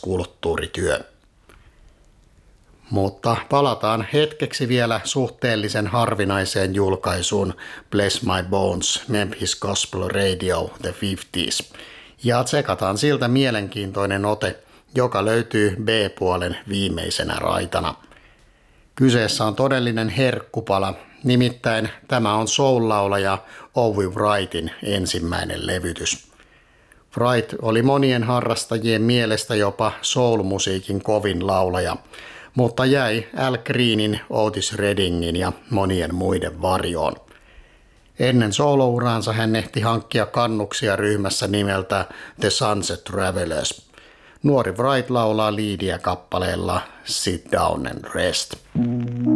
skulptuurityö. Mutta palataan hetkeksi vielä suhteellisen harvinaiseen julkaisuun Bless My Bones, Memphis Gospel Radio, The 50s. Ja tsekataan siltä mielenkiintoinen ote, joka löytyy B-puolen viimeisenä raitana. Kyseessä on todellinen herkkupala, nimittäin tämä on soul-laulaja Owe Wrightin ensimmäinen levytys. Wright oli monien harrastajien mielestä jopa soul-musiikin kovin laulaja, mutta jäi Al Greenin, Otis Reddingin ja monien muiden varjoon. Ennen soolouransa hän ehti hankkia kannuksia ryhmässä nimeltä The Sunset Travelers. Nuori Wright laulaa liidiä kappaleella Sit Down and Rest.